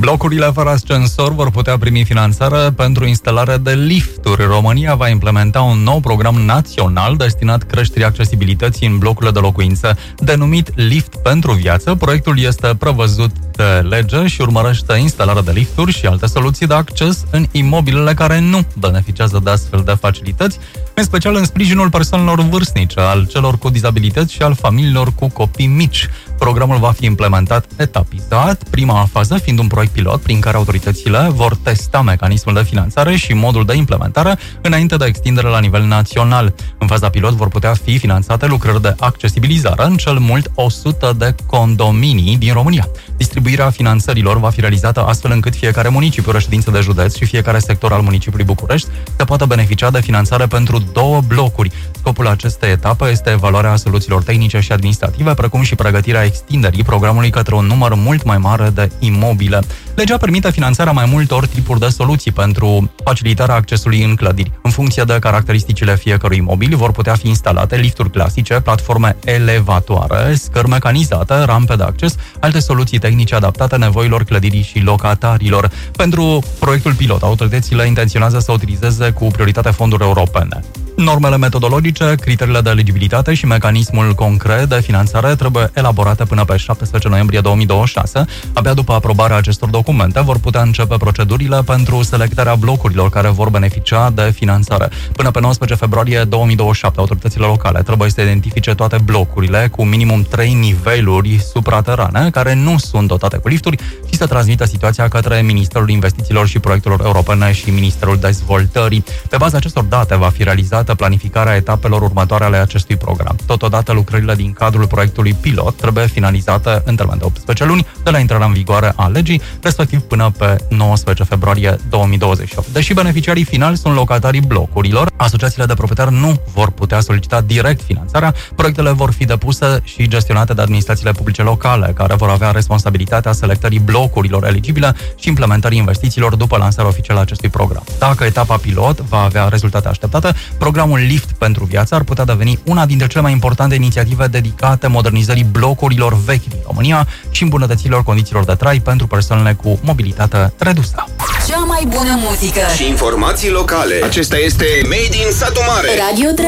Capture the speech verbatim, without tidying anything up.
Blocurile fără ascensor vor putea primi finanțare pentru instalarea de lifturi. România va implementa un nou program național destinat creșterii accesibilității în blocurile de locuințe, denumit Lift pentru Viață. Proiectul este prevăzut de lege și urmărește instalarea de lifturi și alte soluții de acces în imobilele care nu beneficiază de astfel de facilități, în special în sprijinul persoanelor vârstnice, al celor cu dizabilități și al familiilor cu copii mici. Programul va fi implementat etapizat, prima fază fiind un proiect pilot prin care autoritățile vor testa mecanismul de finanțare și modul de implementare înainte de extindere la nivel național. În faza pilot vor putea fi finanțate lucrări de accesibilizare în cel mult o sută de condominii din România. Distribuirea finanțărilor va fi realizată astfel încât fiecare municipiu, reședință de județ și fiecare sector al municipiului București să poată beneficia de finanțare pentru două blocuri. Scopul acestei etape este evaluarea soluțiilor tehnice și administrative, precum și pregătirea extinderii programului către un număr mult mai mare de imobile. Legea permite finanțarea mai multor tipuri de soluții pentru facilitarea accesului în clădiri. În funcție de caracteristicile fiecărui imobil vor putea fi instalate lifturi clasice, platforme elevatoare, scări mecanizate, rampe de acces, alte soluții tehnice adaptate nevoilor clădirii și locatarilor. Pentru proiectul pilot, autoritățile intenționează să utilizeze cu prioritate fonduri europene. Normele metodologice, criteriile de eligibilitate și mecanismul concret de finanțare trebuie elaborate până pe șaptesprezece noiembrie două mii douăzeci și șase. Abia după aprobarea acestor documente vor putea începe procedurile pentru selectarea blocurilor care vor beneficia de finanțare. Până pe nouăsprezece februarie două mii douăzeci și șapte, autoritățile locale trebuie să identifice toate blocurile cu minimum trei niveluri supraterane care nu sunt dotate cu lifturi și să transmită situația către Ministerul Investițiilor și Proiectelor Europene și Ministerul Dezvoltării. Pe baza acestor date va fi realizată planificarea etapelor următoare ale acestui program. Totodată, lucrările din cadrul proiectului pilot trebuie finalizate în termen de optsprezece luni de la intrarea în vigoare a legii, respectiv până pe nouăsprezece februarie două mii douăzeci și opt. Deși beneficiarii finali sunt locatarii blocurilor, asociațiile de proprietari nu vor putea solicita direct finanțarea. Proiectele vor fi depuse și gestionate de administrațiile publice locale, care vor avea responsabilitatea selectării blocurilor eligibile și implementării investițiilor după lansarea oficială a acestui program. Dacă etapa pilot va avea rezultate așteptate, programul Lift pentru Viață ar putea deveni una dintre cele mai importante inițiative dedicate modernizării blocurilor vechi din România și îmbunătățirilor condițiilor de trai pentru persoanele cu mobilitate redusă. Cea mai bună muzică și informații locale. Acesta este Made in Satu Mare. Radio